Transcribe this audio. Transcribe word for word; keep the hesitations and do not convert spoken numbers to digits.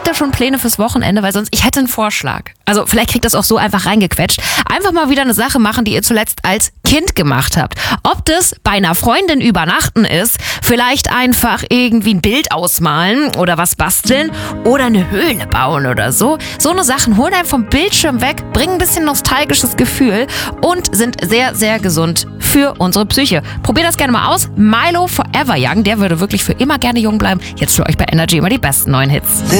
ihr schon Pläne fürs Wochenende? Weil sonst, ich hätte einen Vorschlag. Also vielleicht kriegt das auch so einfach reingequetscht. Einfach mal wieder eine Sache machen, die ihr zuletzt als Kind gemacht habt. Ob das bei einer Freundin übernachten ist, vielleicht einfach irgendwie ein Bild ausmalen oder was basteln oder eine Höhle bauen oder so. So eine Sachen holen einem vom Bildschirm weg, bringen ein bisschen nostalgisches Gefühl und sind sehr, sehr gesund für unsere Psyche. Probiert das gerne mal aus. Milo Forever Young, der würde wirklich für immer gerne jung bleiben. Jetzt für euch bei Energy immer die besten neuen Hits.